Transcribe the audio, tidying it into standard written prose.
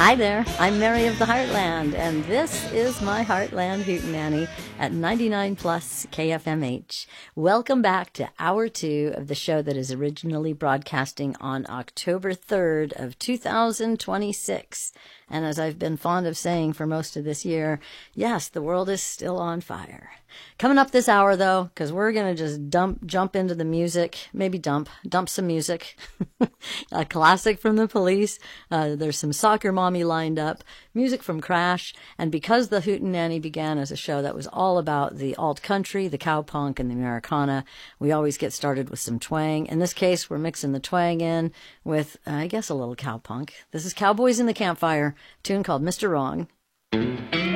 Hi there, I'm Mary of the Heartland, and this is my Heartland Hootenanny at 99 plus KFMH. Welcome back to Hour 2 of the show that is originally broadcasting on October 3rd of 2026. And as I've been fond of saying for most of this year, yes, the world is still on fire. Coming up this hour, though, because we're going to just jump into the music, maybe dump some music. A classic from the Police. There's some Soccer Mommy lined up, music from Crash, and because the Hootenanny began as a show that was all about the alt country, the cowpunk, and the Americana, we always get started with some twang. In this case, we're mixing the twang in with, I guess, a little cowpunk. This is Cowboys in the Campfire, a tune called Mr. Wrong.